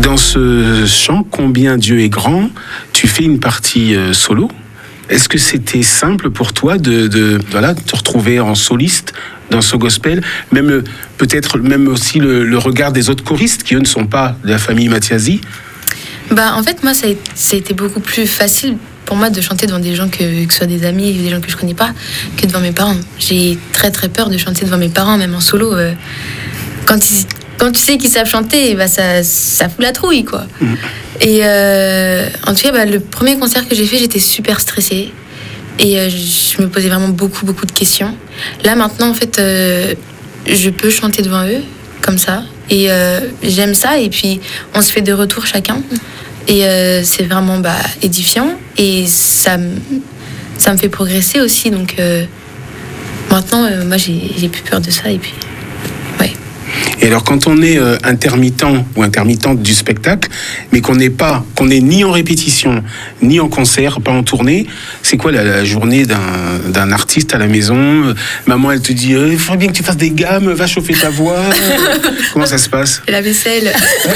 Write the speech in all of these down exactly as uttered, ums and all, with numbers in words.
Dans ce chant, Combien Dieu est grand, tu fais une partie euh, solo. Est-ce que c'était simple pour toi de, de, voilà, de te retrouver en soliste dans ce gospel, même euh, peut-être même aussi le, le regard des autres choristes qui eux ne sont pas de la famille Mathiasi? Bah en fait moi ça a, ça a été beaucoup plus facile pour moi de chanter devant des gens que, que ce soit des amis, des gens que je connais pas, que devant mes parents. J'ai très très peur de chanter devant mes parents, même en solo. Euh, quand, ils, quand tu sais qu'ils savent chanter, bah ça, ça fout la trouille, quoi. Mmh. Et euh, en tout cas, bah, le premier concert que j'ai fait, j'étais super stressée. Et euh, je me posais vraiment beaucoup, beaucoup de questions. Là, maintenant, en fait, euh, je peux chanter devant eux, comme ça. Et euh, j'aime ça. Et puis, on se fait des retours chacun. Et euh, c'est vraiment bah, édifiant. Et ça, ça me fait progresser aussi. Donc, euh, maintenant, euh, moi, j'ai, j'ai plus peur de ça. Et puis, ouais. Et alors, quand on est euh, intermittent ou intermittente du spectacle, mais qu'on n'est pas, qu'on n'est ni en répétition, ni en concert, pas en tournée, c'est quoi la, la journée d'un, d'un artiste à la maison? Maman, elle te dit, il euh, faudrait bien que tu fasses des gammes, va chauffer ta voix. Comment ça se passe? La vaisselle.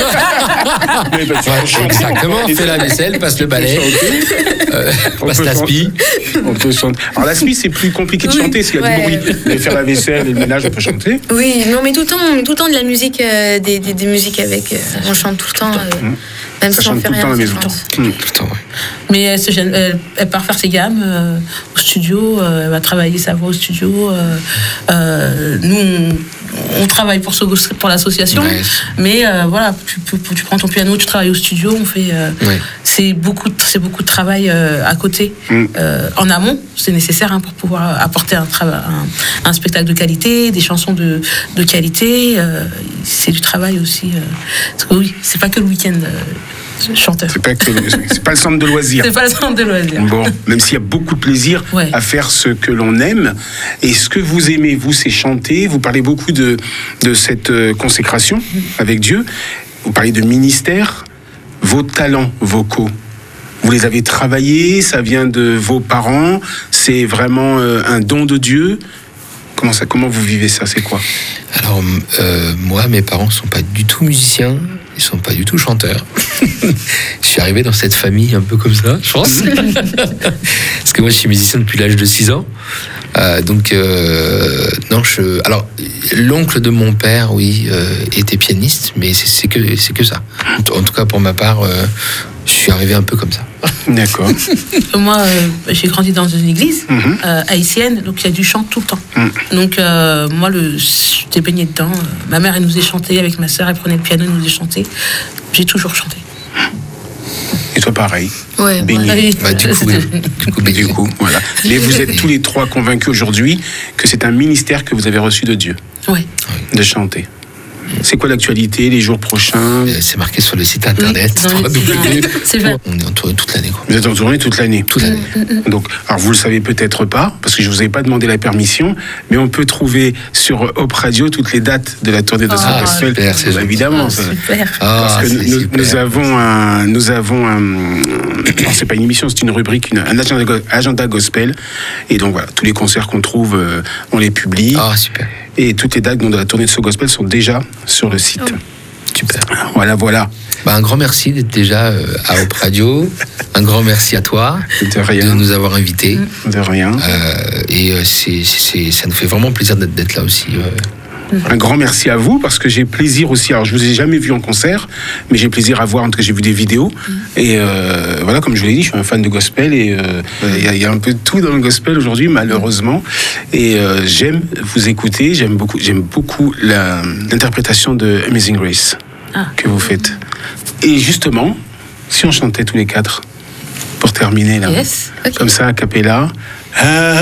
Ouais, exactement, fais la vaisselle, passe le balai, euh, passe l'aspi. On peut chanter. Alors l'aspi, c'est plus compliqué de oui, chanter, s'il y a ouais. du bruit. Mais faire la vaisselle et le ménage, on peut chanter. Oui, mais on met tout le temps, on met tout le temps de la musique, euh, des, des, des musiques avec. Euh, on chante tout le temps. Euh, mmh. Même ça si on fait tout rien. Tout le temps à la maison. Mmh. Tout le temps, ouais. Mais elle, se gêne, elle, elle part faire ses gammes euh, au studio, euh, elle va travailler sa voix au studio. Euh, euh, nous, on, on travaille pour, ce, pour l'association, ouais. mais euh, voilà, tu, tu prends ton piano, tu travailles au studio, on fait. Euh, ouais. c'est, beaucoup, c'est beaucoup de travail euh, à côté. Mm. Euh, en amont, c'est nécessaire hein, pour pouvoir apporter un, trava- un, un spectacle de qualité, des chansons de, de qualité. Euh, c'est du travail aussi. Euh, parce que oui, c'est pas que le week-end. Euh, chanteur. C'est pas, que, c'est pas le centre de loisirs. C'est pas le centre de loisirs. Bon, même s'il y a beaucoup de plaisir ouais. à faire ce que l'on aime. Et ce que vous aimez, vous, c'est chanter. Vous parlez beaucoup de, de cette consécration mmh. avec Dieu. Vous parlez de ministère. Vos talents vocaux, vous les avez travaillés, ça vient de vos parents, c'est vraiment euh, un don de Dieu. Comment, ça, comment vous vivez ça, c'est quoi? Alors, euh, moi, mes parents ne sont pas du tout musiciens. Ils sont pas du tout chanteurs. Je suis arrivé dans cette famille un peu comme ça, je pense. Parce que moi, je suis musicien depuis l'âge de six ans. Euh, donc, euh, non, je. Alors, l'oncle de mon père, oui, euh, était pianiste, mais c'est, c'est que c'est que ça. En tout cas, pour ma part, euh, je suis arrivé un peu comme ça. D'accord. Moi, euh, j'ai grandi dans une église mm-hmm. euh, haïtienne, donc il y a du chant tout le temps. Mm. Donc, euh, moi, le, j'étais baignée dedans. Ma mère, elle nous faisait chanter avec ma sœur, elle prenait le piano, elle nous faisait chanter. J'ai toujours chanté. Et toi, pareil. Ouais. Béni. Bah, du coup, du coup, du coup, voilà. Mais vous êtes tous les trois convaincus aujourd'hui que c'est un ministère que vous avez reçu de Dieu. Oui. De chanter. C'est quoi l'actualité, les jours prochains? C'est marqué sur le site internet. Oui, c'est vrai. On est en tournée toute l'année. Quoi. Vous êtes en tournée toute l'année. Toute l'année. Mmh. Donc, alors vous le savez peut-être pas, parce que je vous avais pas demandé la permission, mais on peut trouver sur Hop Radio toutes les dates de la tournée de oh, ce gospel. Super, c'est bah, évidemment. Oh, super. Parce oh, que nous, super. nous avons un, nous avons un, alors c'est pas une émission, c'est une rubrique, une, un agenda, agenda gospel, et donc voilà, tous les concerts qu'on trouve, euh, on les publie. Ah, oh, super. Et toutes les dates de la tournée de ce gospel sont déjà sur le site. Oh. Super. Voilà, voilà. Bah, un grand merci d'être déjà euh, à Hop Radio. Un grand merci à toi de, rien. de nous avoir invités. De rien. Euh, et euh, c'est, c'est, ça nous fait vraiment plaisir d'être, d'être là aussi. Euh. Un grand merci à vous, parce que j'ai plaisir aussi. Alors, je vous ai jamais vu en concert, mais j'ai plaisir à voir, en tout cas, j'ai vu des vidéos. Mm. Et euh, voilà, comme je vous l'ai dit, je suis un fan de gospel et il euh, y, y a un peu de tout dans le gospel aujourd'hui, malheureusement. Et euh, j'aime vous écouter, j'aime beaucoup, j'aime beaucoup la, l'interprétation de Amazing Grace ah. que vous faites. Et justement, si on chantait tous les quatre, pour terminer là, yes. Okay. comme ça, a cappella.